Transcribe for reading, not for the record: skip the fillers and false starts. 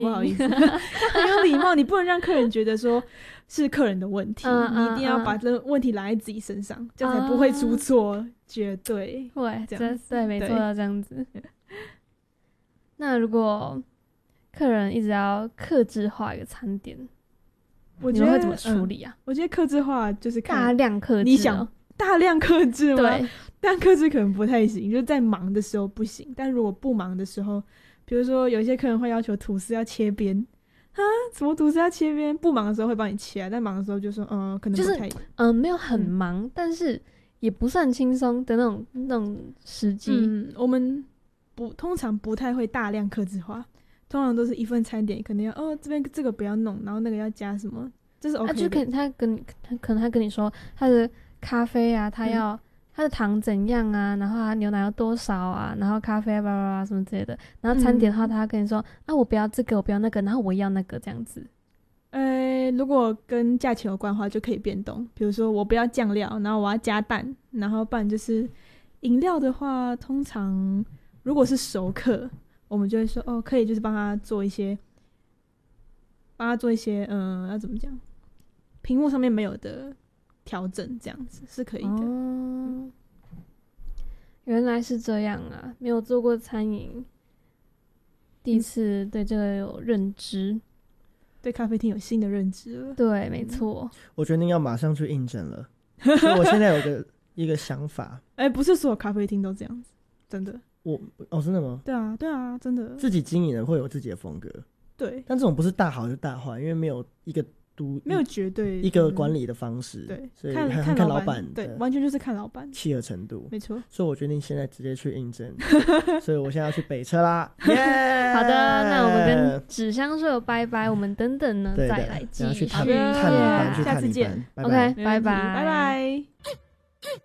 不好意思很有礼貌，你不能让客人觉得说是客人的问题，你一定要把这个问题揽在自己身上，这样才不会出错，绝对会这样子， 对，没错，要这样子。那如果客人一直要客制化一个餐点， 我觉得你们会怎么处理啊？ 我觉得客制化就是大量客制， 你想大量客制吗？ 对， 大量客制可能不太行，就是在忙的时候不行，但如果不忙的时候，比如说有一些客人会要求吐司要切边啊，什么吐司要切边？不忙的时候会帮你切啊，但忙的时候就说可能不太没有很忙，但是也不算轻松的那种时机。 我们通常不太会大量客制化，通常都是一份餐点，可能要这边这个不要弄，然后那个要加什么，这是 OK 的。 就可能他跟你说他的咖啡啊，他的糖怎样啊，然后他牛奶要多少啊，然后咖啡巴拉巴拉什么之类的，然后餐点的话，他跟你说我不要这个，我不要那个，然后我要那个这样子。 如果跟价钱有关的话，就可以变动。比如说我不要酱料，然后我要加蛋，然后不然就是饮料的话，通常如果是熟客，我们就会说可以，就是帮他做一些要怎么讲，屏幕上面没有的调整，这样子是可以的。 原来是这样啊，没有做过餐饮，第一次对这个有认知。 对咖啡厅有新的认知了。 对，没错。 我决定要马上去应征了，所以我现在有一个想法。 不是所有咖啡厅都这样子，真的。 真的吗？ 对啊，真的。 自己经营的会有自己的风格。 对。 但这种不是大好就大坏，因为没有没有绝对一个管理的方式。 对， 所以看老板， 对，完全就是看老板契合程度。 没错。 所以我决定现在直接去应征。所以我现在要去北车啦。好的，那我们跟纸箱说拜拜，我们等等呢再来继续。 去探班， 下次见。 OK， 拜拜， 拜拜。